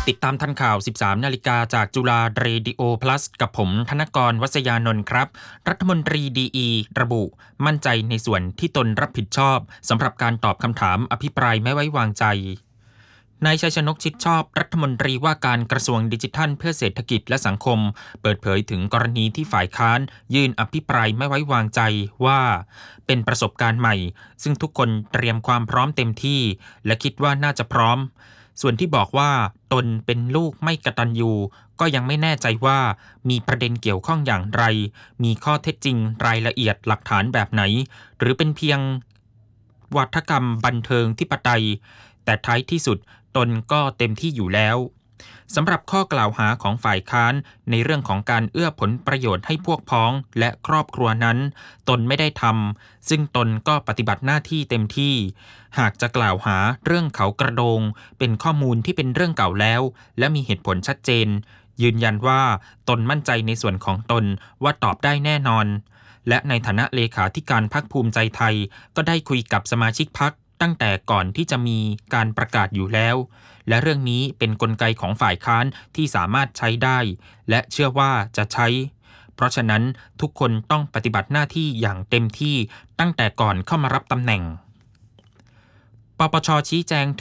ติดตามทันข่าว 13 นาฬิกาจากจุฬาเรดิโอ plus กับผมธนกร วัษยานนท์ครับรัฐมนตรีดีระบุมั่นใจในส่วนที่ตนรับผิดชอบสำหรับการตอบคำถามอภิปรายไม่ไว้วางใจนายชัยชนกชิดชอบรัฐมนตรีว่าการกระทรวงดิจิทัลเพื่อเศรษฐกิจและสังคมเปิดเผยถึงกรณีที่ฝ่ายค้านยื่นอภิปรายไม่ไว้วางใจว่าเป็นประสบการณ์ใหม่ซึ่งทุกคนเตรียมความพร้อมเต็มที่และคิดว่าน่าจะพร้อมส่วนที่บอกว่าตนเป็นลูกไม่กตัญญูก็ยังไม่แน่ใจว่ามีประเด็นเกี่ยวข้องอย่างไรมีข้อเท็จจริงรายละเอียดหลักฐานแบบไหนหรือเป็นเพียงวาทกรรมบันเทิงธิปไตยแต่ท้ายที่สุดตนก็เต็มที่อยู่แล้วสำหรับข้อกล่าวหาของฝ่ายค้านในเรื่องของการเอื้อผลประโยชน์ให้พวกพ้องและครอบครัวนั้นตนไม่ได้ทำซึ่งตนก็ปฏิบัติหน้าที่เต็มที่หากจะกล่าวหาเรื่องเขากระโดงเป็นข้อมูลที่เป็นเรื่องเก่าแล้วและมีเหตุผลชัดเจนยืนยันว่าตนมั่นใจในส่วนของตนว่าตอบได้แน่นอนและในฐานะเลขาธิการพรรคภูมิใจไทยก็ได้คุยกับสมาชิกพรรคตั้งแต่ก่อนที่จะมีการประกาศอยู่แล้วและเรื่องนี้เป็นกลไกของฝ่ายค้านที่สามารถใช้ได้และเชื่อว่าจะใช้เพราะฉะนั้นทุกคนต้องปฏิบัติหน้าที่อย่างเต็มที่ตั้งแต่ก่อนเข้ามารับตำแหน่งปปช.ชี้แจง